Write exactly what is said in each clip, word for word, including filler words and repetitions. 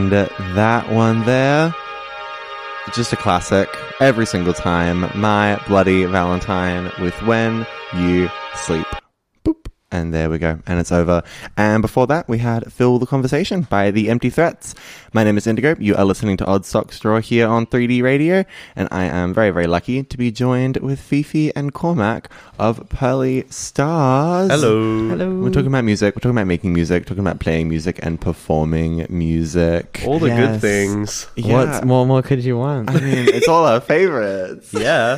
And that one there, just a classic every single time. My Bloody Valentine with When You Sleep. Boop. And there we go. And it's over. And before that, we had Fill the Conversation by The Empty Threats. My name is Indigo. You are listening to Odd Sock Straw here on three D Radio. And I am very, very lucky to be joined with Fifi and Cormac of Pearly Stars. Hello. Hello. We're talking about music. We're talking about making music. Talking about playing music and performing music. All the Yes. good things. Yeah. What more more could you want? I mean, it's all our favorites. Yeah.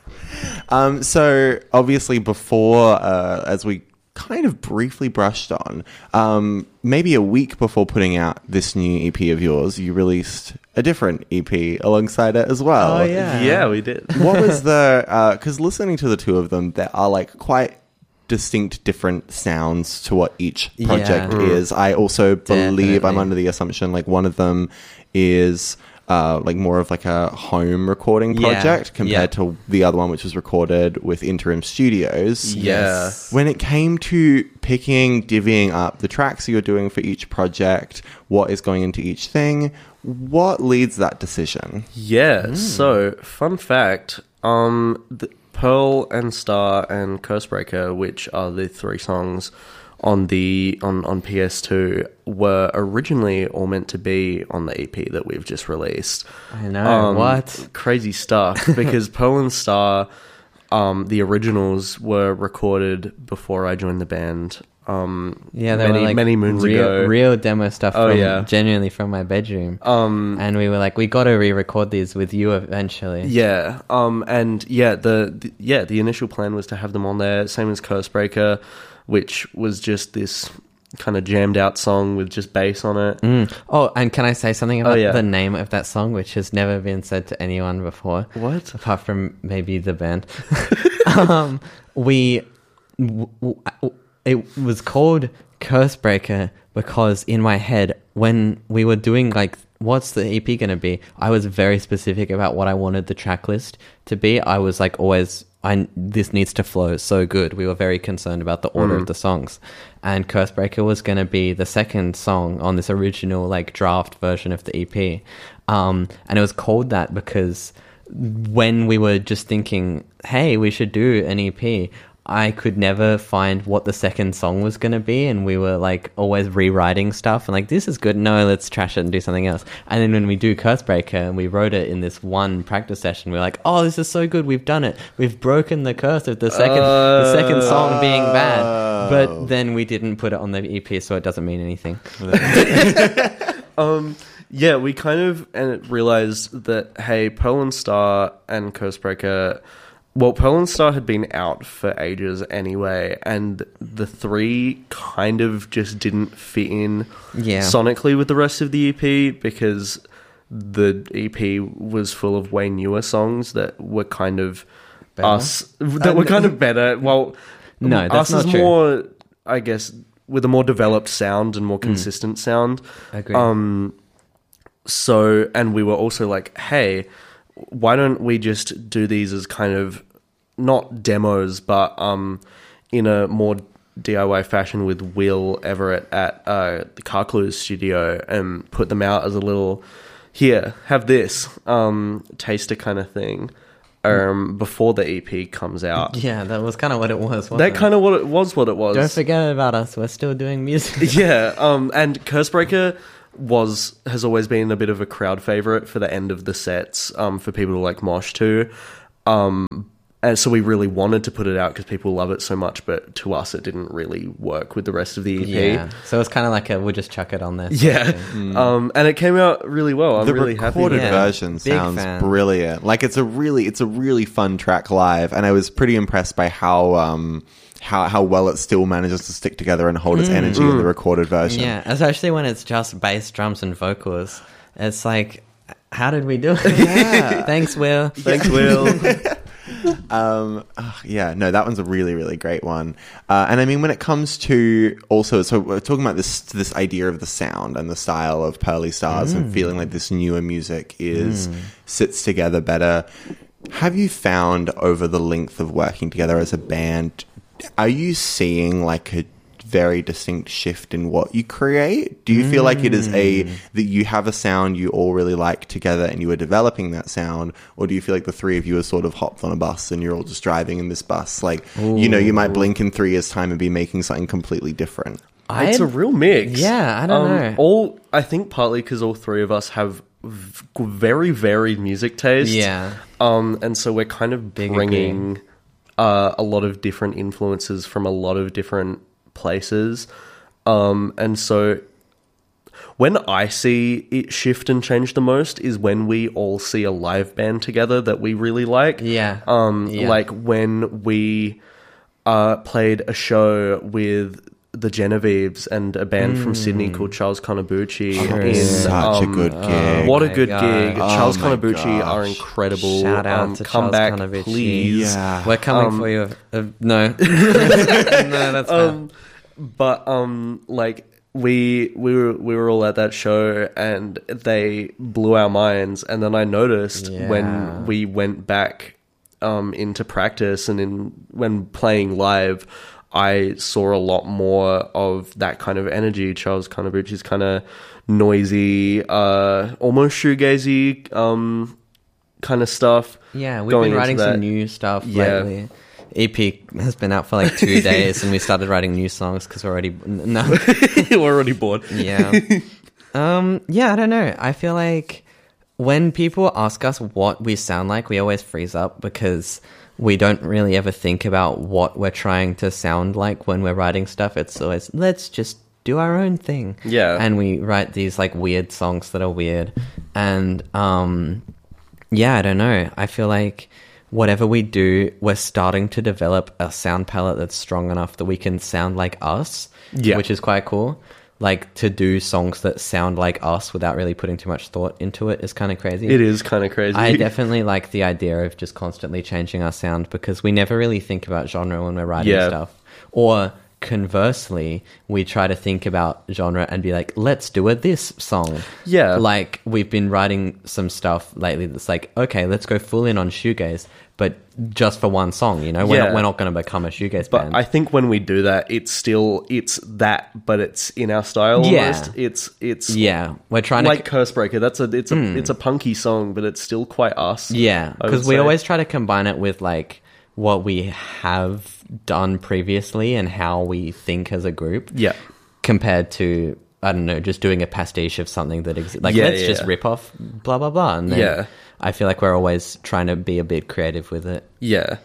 Um, so obviously before, uh, as we kind of briefly brushed on, um, maybe a week before putting out this new E P of yours, you released a different E P alongside it as well. Oh, yeah. Yeah, we did. What was the, uh, cause listening to the two of them, there are like quite distinct different sounds to what each project Yeah. is. I also believe, Definitely. I'm under the assumption like one of them is uh, like more of like a home recording Yeah. project compared Yeah. to the other one, which was recorded with Interim Studios. Yeah. When it came to picking, divvying up the tracks you're doing for each project, what is going into each thing, what leads that decision? Yeah. So, fun fact, um, the Pearl and Star and Cursebreaker, which are the three songs on the on, on P S two, were originally all meant to be on the E P that we've just released. I know. Um, what? Crazy stuff. Because Pearl and Star, um, the originals were recorded before I joined the band. Um, Yeah, they many, were like many moons real, ago. real demo stuff. Oh, from, yeah. genuinely from my bedroom. Um, And we were like, we got to re-record these with you eventually. Yeah, um, and yeah, the, the yeah the initial plan was to have them on there. Same as Cursebreaker, which was just this kind of jammed out song with just bass on it. Mm. Oh, and can I say something about Oh, yeah. the name of that song, which has never been said to anyone before? What? Apart from maybe the band. um, we, w- w- it was called Cursebreaker because in my head, when we were doing like, what's the E P going to be? I was very specific about what I wanted the track list to be. I was like always, I this needs to flow so good. We were very concerned about the order Mm. of the songs. And Cursebreaker was going to be the second song on this original like draft version of the E P. Um, and it was called that because when we were just thinking, hey, we should do an E P, I could never find what the second song was going to be, and we were like always rewriting stuff and like, this is good, no, let's trash it and do something else. And then when we do Cursebreaker and we wrote it in this one practice session, we we're like, oh, this is so good, we've done it, we've broken the curse of the second Uh, the second song being bad. But then we didn't put it on the E P, so it doesn't mean anything. Um, yeah, we kind of and realized that hey, Pearl and Star and Cursebreaker. Well, Pearl and Star had been out for ages anyway, and the three kind of just didn't fit in Yeah. sonically with the rest of the E P because the E P was full of way newer songs that were kind of Better? us that were kind of better. Well, No, that's us not is true. more, I guess, with a more developed sound and more consistent sound. Agreed. Um, so, and we were also like, hey, why don't we just do these as kind of not demos, but um, in a more D I Y fashion with Will Everett at uh, the Car Clues studio and put them out as a little, here, have this, um, taster kind of thing um, before the E P comes out. Yeah, that was kind of what it was. wasn't That it? kind of what it was, what it was. Don't forget about us. We're still doing music. Yeah, um, and Cursebreaker was has always been a bit of a crowd favorite for the end of the sets, um, for people to like mosh to, um, and so we really wanted to put it out because people love it so much. But to us, it didn't really work with the rest of the E P. Yeah, so it's kind of like a we'll just chuck it on there. sort of Yeah, thing. um, and it came out really well. I'm the really happy. recorded Yeah. version Big sounds fan. brilliant. Like it's a really, it's a really fun track live, and I was pretty impressed by how um how how well it still manages to stick together and hold its energy in the recorded version. Yeah, especially when it's just bass, drums, and vocals. It's like, how did we do it? Yeah. Thanks, Will. Thanks, Will. Um, oh, yeah, no, that one's a really, really great one. Uh, and I mean, when it comes to also, so we're talking about this this idea of the sound and the style of Pearly Stars and feeling like this newer music is sits together better. Have you found over the length of working together as a band, are you seeing like a very distinct shift in what you create? Do you feel like it is a that you have a sound you all really like together and you are developing that sound, or do you feel like the three of you are sort of hopped on a bus and you're all just driving in this bus? Like, Ooh. you know, you might blink in three years' time and be making something completely different. I, it's a real mix. Yeah, I don't um, know. All I think partly because all three of us have v- very varied music tastes. Yeah. Um, and so we're kind of Big bringing uh, a lot of different influences from a lot of different places. Um, and so when I see it shift and change the most is when we all see a live band together that we really like. Yeah. Um, Yeah. Like when we uh, played a show with the Genevieves and a band from Sydney called Charles Konobuchi. Sure. In, Such um, a good gig. What a my good God. gig. Oh Charles my Konobuchi gosh. are incredible. Shout out um, to come Charles back, Konobuchi. Uh, please. Yeah. We're coming Um, for you. Uh, no. no, that's fine. Um, but um, like we we were we were all at that show and they blew our minds. And then I noticed Yeah. when we went back um, into practice and in when playing live, I saw a lot more of that kind of energy. Charles Konobuchi's kind of noisy, uh, almost shoegazy um, kind of stuff. Yeah, we've going been writing into that. some new stuff Yeah. lately. E P has been out for like two days and we started writing new songs because we're already... No. We're already bored. Yeah. Um, yeah, I don't know. I feel like when people ask us what we sound like, we always freeze up because we don't really ever think about what we're trying to sound like when we're writing stuff. It's always, let's just do our own thing. Yeah. And we write these like weird songs that are weird. And um, yeah, I don't know. I feel like whatever we do, we're starting to develop a sound palette that's strong enough that we can sound like us, Yeah. which is quite cool. Like, to do songs that sound like us without really putting too much thought into it is kind of crazy. It is kind of crazy. I definitely like the idea of just constantly changing our sound because we never really think about genre when we're writing Yeah. stuff. Or conversely, we try to think about genre and be like, let's do a this song. Yeah. Like, we've been writing some stuff lately that's like, okay, let's go full in on shoegaze, but just for one song, you know? We're Yeah. not, we're not going to become a shoegaze But band. I think when we do that, it's still it's that, but it's in our style Yeah. almost. It's it's yeah, we're trying like to... Cursebreaker. That's a it's a it's a punky song, but it's still quite us. Yeah, I would because we say. always try to combine it with like what we have done previously and how we think as a group. Yeah. Compared to, I don't know, just doing a pastiche of something that exists. Like, Yeah, let's yeah, just yeah. rip off blah, blah, blah. And then Yeah. I feel like we're always trying to be a bit creative with it. Yeah.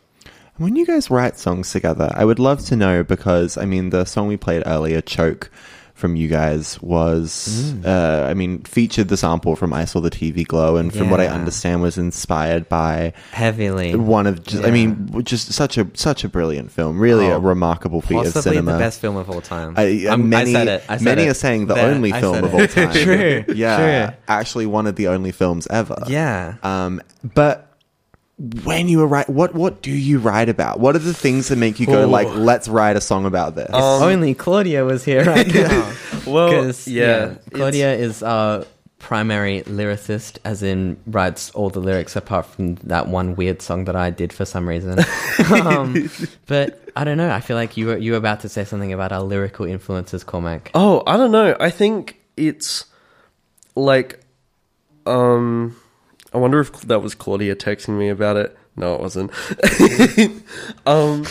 When you guys write songs together, I would love to know because, I mean, the song we played earlier, Choke, from you guys was, uh, I mean, featured the sample from I Saw the T V Glow, and from what I Yeah. understand was inspired by Heavily. one of, just, I Yeah. mean, just such a such a brilliant film, really a Oh, remarkable feat of Possibly cinema. the best film of all time. I, uh, I'm- many, I said it. I said many it. are saying the There, only I film said of it. all time. True, yeah, true. actually one of the only films ever. Yeah. Um, but when you were write, what what do you write about? What are the things that make you go Oh. like, let's write a song about this? If only Claudia was here right now. Well, 'Cause, yeah, Claudia is our primary lyricist, as in writes all the lyrics apart from that one weird song that I did for some reason. um, but I don't know. I feel like you were you were about to say something about our lyrical influences, Cormac. Oh, I don't know. I think it's like, um, I wonder if that was Claudia texting me about it. No, it wasn't. um,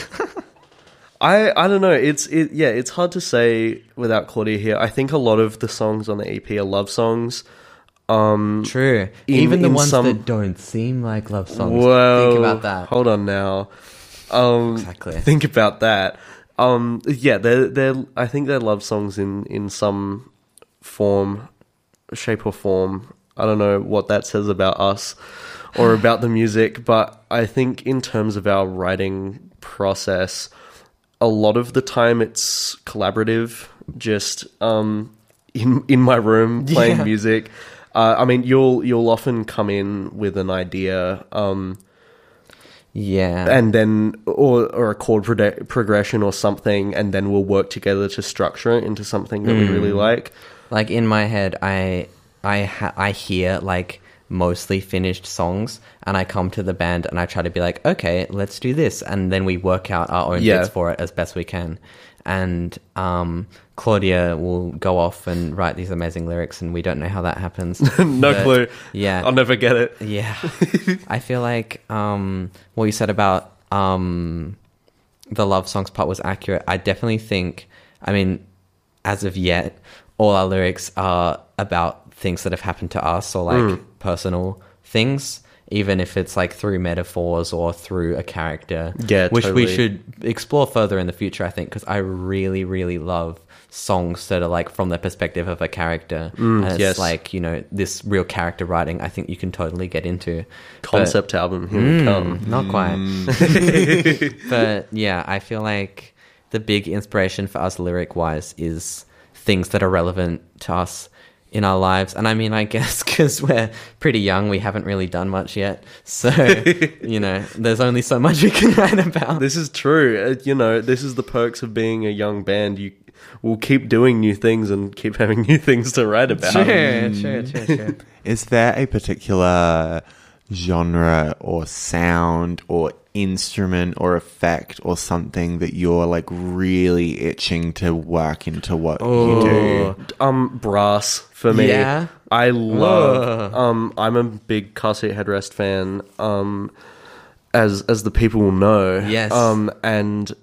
I I don't know. It's it yeah. It's hard to say without Claudia here. I think a lot of the songs on the E P are love songs. Um, True. in- Even the in ones some- that don't seem like love songs. Whoa, Think about that. Hold on now. Um, Exactly. Think about that. Um, yeah, they're they're. I think they're love songs in in some form, shape or form. I don't know what that says about us or about the music, but I think in terms of our writing process, a lot of the time it's collaborative. Just um, in in my room playing Yeah. music. Uh, I mean, you'll you'll often come in with an idea, um, Yeah. and then or or a chord prode- progression or something, and then we'll work together to structure it into something that we really like. Like in my head, I I ha- I hear like mostly finished songs, and I come to the band and I try to be like, okay, let's do this, and then we work out our own Yeah. bits for it as best we can. and um, Claudia will go off and write these amazing lyrics, and we don't know how that happens. No But, clue. Yeah, I'll never get it. yeah. I feel like um, what you said about um, the love songs part was accurate. I definitely think, I mean, as of yet, all our lyrics are about things that have happened to us or like Mm. personal things, even if it's like through metaphors or through a character. Yeah, which totally. we should explore further in the future, I think, because I really, really love songs that are like from the perspective of a character. Mm, and it's yes. like, you know, this real character writing, I think you can totally get into. Concept album, here Mm, we come. not quite. But yeah, I feel like the big inspiration for us lyric wise is things that are relevant to us in our lives. And I mean, I guess because we're pretty young, we haven't really done much yet. So, you know, there's only so much we can write about. This is true. Uh, you know, this is the perks of being a young band. You will keep doing new things and keep having new things to write about. Sure, sure, sure, sure. Is there a particular genre or sound or instrument or effect or something that you're like really itching to work into what you do? Um, brass for me. Yeah? I love. Whoa. Um, I'm a big car seat headrest fan. Um, as as the people will know. Yes. Um, and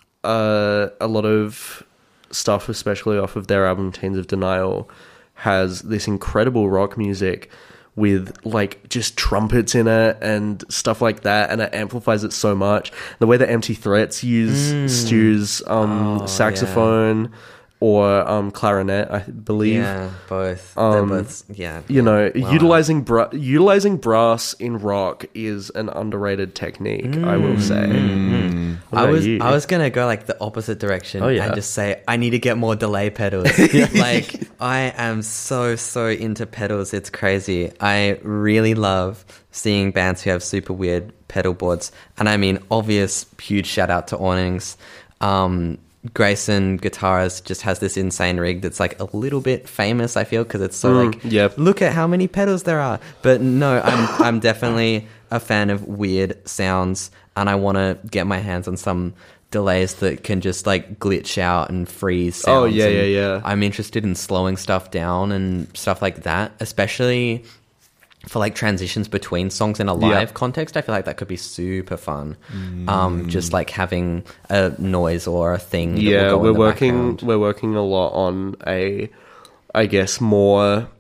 uh, a lot of stuff, especially off of their album Teens of Denial, has this incredible rock music with like just trumpets in it and stuff like that, and it amplifies it so much. The way that Empty Threats use Stu's um, Oh, saxophone or um, clarinet, I believe. Yeah, both. Um, They're both, yeah. You know, Wow. utilizing bra- utilizing brass in rock is an underrated technique, I will say. What I about was you? I was gonna go like the opposite direction Oh, yeah. and just say I need to get more delay pedals. Like I am so so into pedals, it's crazy. I really love seeing bands who have super weird pedal boards, and I mean obvious huge shout out to Awnings. Um, Grayson Guitars just has this insane rig that's like a little bit famous, I feel, because it's so Mm, like yep. look at how many pedals there are. But no, I'm I'm definitely a fan of weird sounds, and I want to get my hands on some delays that can just like glitch out and freeze sounds. Oh, yeah, and yeah, yeah. I'm interested in slowing stuff down and stuff like that, especially for like transitions between songs in a live Yeah. context. I feel like that could be super fun. Um, just like having a noise or a thing. That Yeah, will go we're in the working. background. We're working a lot on a, I guess, more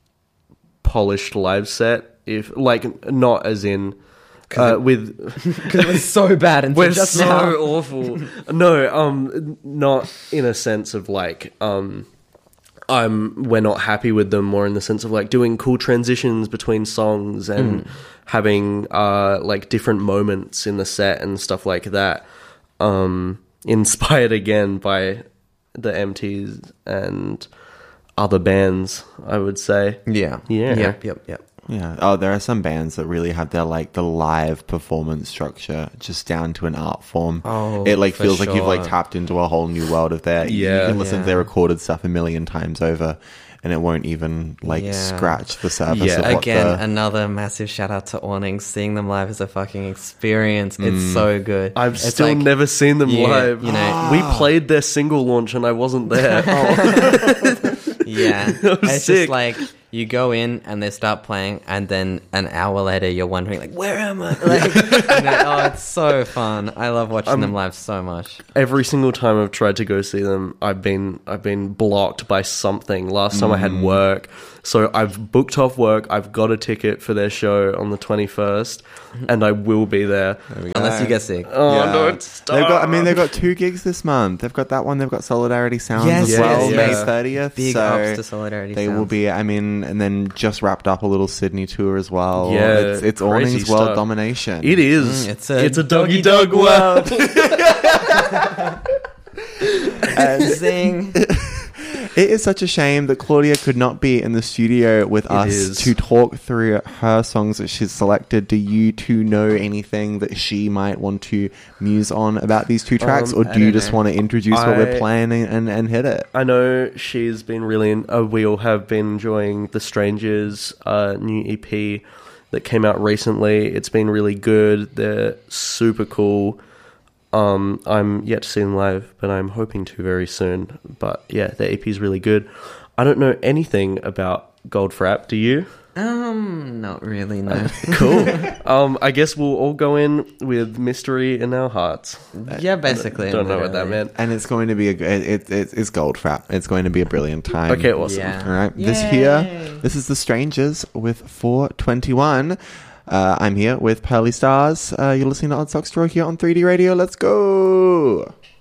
polished live set. If like not as in uh, with Because it was so bad until we're just so now. awful. No, um, not in a sense of like um. I'm we're not happy with them, more in the sense of like doing cool transitions between songs and having uh like different moments in the set and stuff like that. Um inspired again by the M Ts and other bands, I would say. Yeah. Yeah. Yep, yep, yep. Yeah. Oh, there are some bands that really have their like the live performance structure just down to an art form. Oh, it like for feels like you've like sure. tapped into a whole new world of their. Yeah. You can listen Yeah. to their recorded stuff a million times over, and it won't even like Yeah. scratch the surface Yeah. of what Again, the. another massive shout out to Awnings. Seeing them live is a fucking experience. It's so good. I've It's still like- never seen them Yeah, live. you know- we played their single launch and I wasn't there. Yeah. That was It's sick. just like you go in and they start playing, and then an hour later you're wondering like, where am I? Like, and then- oh, it's so fun. I love watching Um, them live so much. Every single time I've tried to go see them, I've been I've been blocked by something. Last time I had work, so I've booked off work. I've got a ticket for their show on the twenty-first, and I will be there. Unless you get sick. Oh Yeah. no, They've got. I mean, they've got two gigs this month. They've got that one. They've got Solidarity Sounds Yes, as yes, well, yes. May Yeah. thirtieth. Big so ups to Solidarity They Sounds. will be. I mean, and then just wrapped up a little Sydney tour as well. Yeah, it's, it's crazy Awnings World stuff. Domination. It is. Mm, it's a it's a doggy doggy dog dog world. And Zing. it is such a shame that Claudia could not be in the studio with us is. to talk through her songs that she's selected. Do you two know anything that she might want to muse on about these two tracks, Um, or I do you don't just know. want to introduce what I- we're playing and, and, and hit it? I know she's been really. In, uh, we all have been enjoying The Strangers' uh, new E P that came out recently. It's been really good. They're super cool. Um, I'm yet to see them live, but I'm hoping to very soon. But yeah, the E P is really good. I don't know anything about Goldfrapp. Do you? Um, not really, no. Cool. um, I guess we'll all go in with mystery in our hearts. Yeah, basically. Don't know what that literally. meant. And it's going to be a it, it, it's Goldfrapp. It's going to be a brilliant time. Okay, awesome. Yeah. All right. This Yay. here, this is The Strangers with four twenty-one. Uh, I'm here with Pearly Stars. Uh, you're listening to Odd Socks Draw here on three D Radio. Let's go.